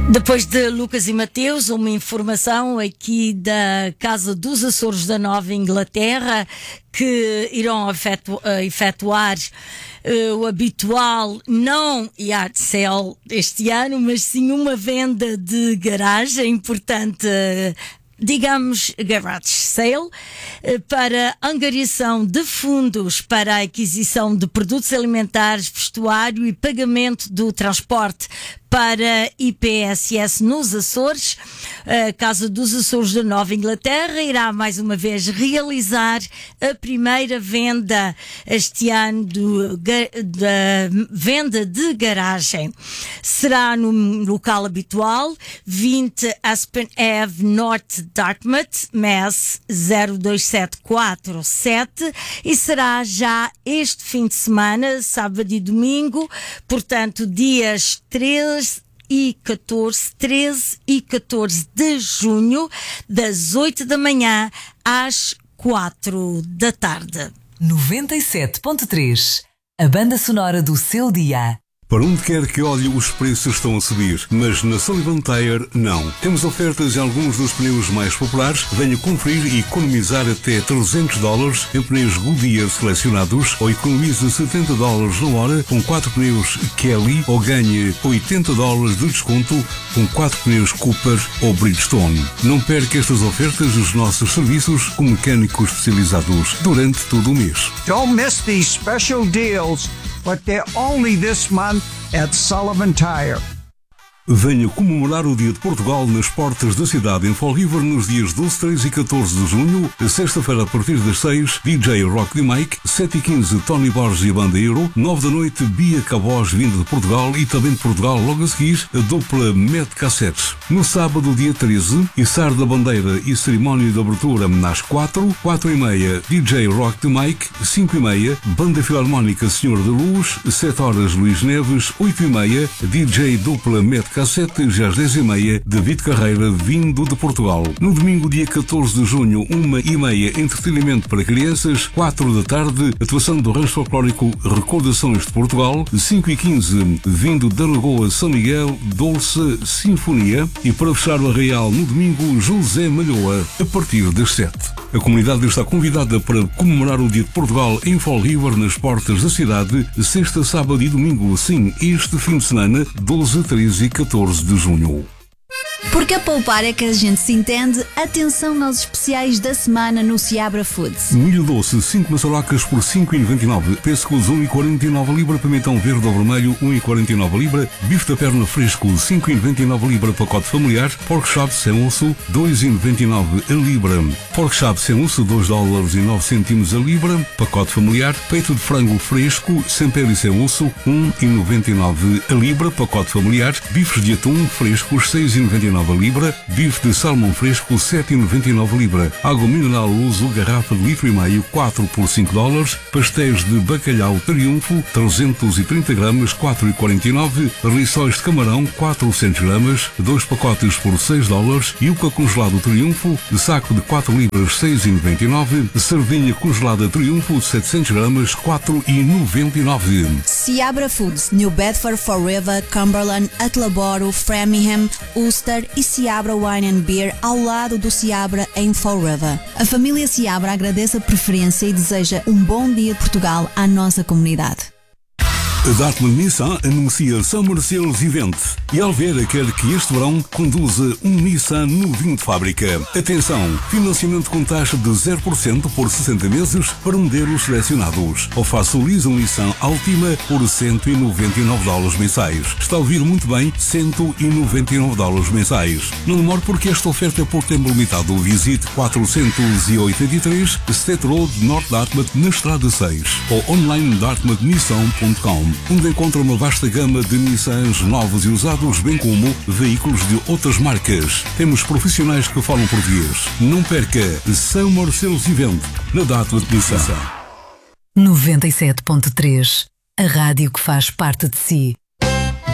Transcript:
Depois de Lucas e Mateus, uma informação aqui da Casa dos Açores da Nova Inglaterra, que irão efetuar o habitual não yard sale este ano, mas sim uma venda de garagem, portanto, digamos, garage sale, para angariação de fundos para a aquisição de produtos alimentares, vestuário e pagamento do transporte para IPSS nos Açores. A Casa dos Açores da Nova Inglaterra irá mais uma vez realizar a primeira venda este ano da venda de garagem. Será no local habitual, 20 Aspen Ave North, Dartmouth, Mass 02747, e será já este fim de semana, sábado e domingo, portanto dias 13 e 14 de junho, das 8 da manhã às 4 da tarde. 97.3, a banda sonora do seu dia. Para onde quer que olhe, os preços estão a subir, mas na Sullivan Tire não. Temos ofertas em alguns dos pneus mais populares. Venha conferir e economizar até $300 em pneus Goodyear selecionados, ou economize $70 na hora com 4 pneus Kelly, ou ganhe $80 de desconto com 4 pneus Cooper ou Bridgestone. Não perca estas ofertas dos nossos serviços com mecânicos especializados durante todo o mês. Don't miss these special deals, but they're only this month at Sullivan Tire. Venha comemorar o Dia de Portugal nas portas da cidade em Fall River nos dias 12, 13 e 14 de junho. Sexta-feira a partir das 6, DJ Rock de Mike, 7 e 15 Tony Borges e a banda Euro, 9 da noite Bia Cabós vinda de Portugal e também de Portugal logo a seguir a dupla Met Cassettes. No sábado, dia 13, içar da bandeira e cerimónia de abertura às 4, 4 e meia DJ Rock de Mike, 5 e meia Banda Filarmónica Senhor da Luz, 7 horas Luís Neves, 8 e meia DJ dupla Met Cassete, já às 10 e meia, David Carreira, vindo de Portugal. No domingo, dia 14 de junho, 1 e meia, entretenimento para crianças, 4 da tarde, atuação do rancho folclórico Recordações de Portugal, 5 e 15, vindo da Lagoa São Miguel, Dolce Sinfonia, e para fechar o arraial no domingo, José Malhoa, a partir das 7. A comunidade está convidada para comemorar o Dia de Portugal em Fall River, nas portas da cidade, sexta, sábado e domingo, sim, este fim de semana, 12, 13 e 14 de junho. Porque a poupar é que a gente se entende. Atenção aos especiais da semana no Seabra Foods. Milho doce, 5 maçarocas por 5,99. Pêssegos, 1,49 libra. Pimentão verde ou vermelho, 1,49 libra. Bife da perna fresco, 5,99 libra. Pacote familiar. Pork chop sem osso, 2,99 a libra. Pork chop sem osso, $2,09 a libra. Pacote familiar. Peito de frango fresco, sem pele e sem osso, 1,99 a libra. Pacote familiar. Bifes de atum frescos, 6,99 a libra. Bife de salmão fresco, 7,99 libra. Água mineral uso, garrafa de litro e meio, 4 por $5. Pastéis de bacalhau Triunfo, 330 gramas, 4,49. Rissóis de camarão, 400 gramas, 2 pacotes por $6. Yuca congelado Triunfo, de saco de 4 libras, 6,99. Sardinha congelada Triunfo, 700 gramas, 4,99. Seabra Foods, New Bedford, Fall River, Cumberland, Attleboro, Framingham, Ulster e Seabra Wine and Beer, ao lado do Seabra em Fall River. A família Seabra agradece a preferência e deseja um bom dia de Portugal à nossa comunidade. A Dartmouth Nissan anuncia Summer Sales Event e Alvera quer que este verão conduza um Nissan novinho de fábrica. Atenção, financiamento com taxa de 0% por 60 meses para modelos selecionados. Ou faça o lease um Nissan Altima por $199 mensais. Está a ouvir muito bem, $199 mensais. Não demore porque esta oferta é por tempo limitado. Visite 483 State Road, North Dartmouth, na Estrada 6 ou online dartmouthnissan.com, onde encontra uma vasta gama de Nissans novos e usados, bem como veículos de outras marcas. Temos profissionais que falam português. Não perca Summer Sales Event na Dartmouth Nissan. 97.3, a rádio que faz parte de si.